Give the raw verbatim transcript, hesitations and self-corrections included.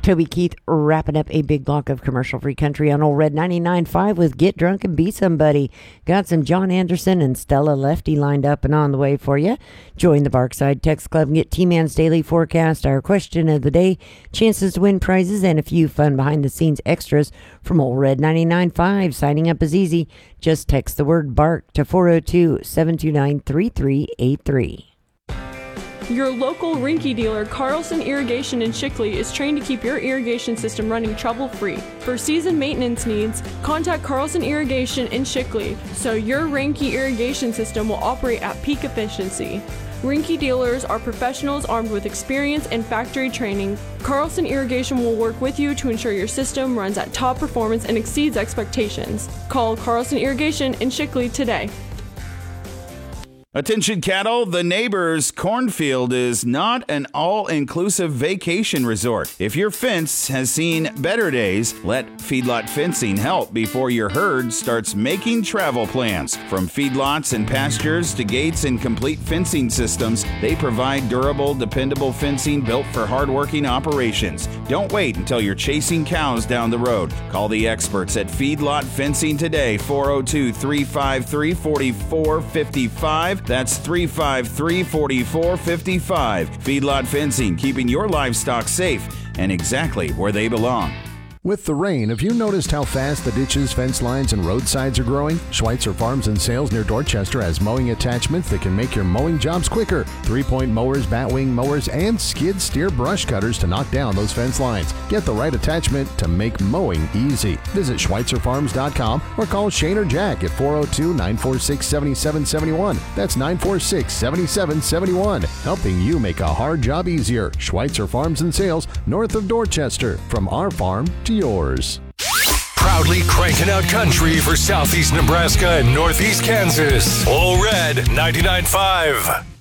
Toby Keith wrapping up a big block of commercial-free country on Old Red ninety-nine point five with Get Drunk and Be Somebody. Got some John Anderson and Stella Lefty lined up and on the way for you. Join the Barkside Text Club and get T-Man's Daily Forecast, our question of the day, chances to win prizes, and a few fun behind-the-scenes extras from Old Red ninety-nine point five. Signing up is easy. Just text the word BARK to four oh two, seven two nine, three three eight three. Your local Rinky dealer, Carlson Irrigation in Shickley, is trained to keep your irrigation system running trouble-free. For season maintenance needs, contact Carlson Irrigation in Shickley so your Rinky irrigation system will operate at peak efficiency. Rinky dealers are professionals armed with experience and factory training. Carlson Irrigation will work with you to ensure your system runs at top performance and exceeds expectations. Call Carlson Irrigation in Shickley today. Attention cattle, the neighbor's cornfield is not an all-inclusive vacation resort. If your fence has seen better days, let Feedlot Fencing help before your herd starts making travel plans. From feedlots and pastures to gates and complete fencing systems, they provide durable, dependable fencing built for hardworking operations. Don't wait until you're chasing cows down the road. Call the experts at Feedlot Fencing today, four oh two, three five three, four four five five. That's three five three, four four five five. Feedlot Fencing, keeping your livestock safe and exactly where they belong. With the rain, have you noticed how fast the ditches, fence lines, and roadsides are growing? Schweitzer Farms and Sales near Dorchester has mowing attachments that can make your mowing jobs quicker. Three-point mowers, batwing mowers, and skid steer brush cutters to knock down those fence lines. Get the right attachment to make mowing easy. Visit Schweitzer Farms dot com or call Shane or Jack at four oh two, nine four six, seven seven seven one. That's nine four six, seven seven seven one. Helping you make a hard job easier. Schweitzer Farms and Sales, north of Dorchester. From our farm to yours. Proudly cranking out country for southeast Nebraska and northeast Kansas. All Red ninety-nine point five.